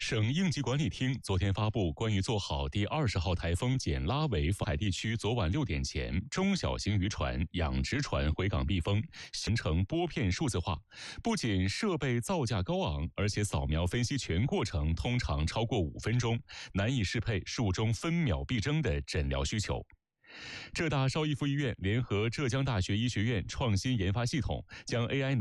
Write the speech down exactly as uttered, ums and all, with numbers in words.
省应急管理厅昨天发布关于做好第二十号台风简拉维访海地区昨晚六点前中小型渔船、养殖船回港避风，形成拨片数字化。不仅设备造价高昂，而且扫描分析全过程通常超过五分钟，难以适配术中分秒必争的诊疗需求。浙大邵逸夫医院联合浙江大学医学院创新研发系统，将 A I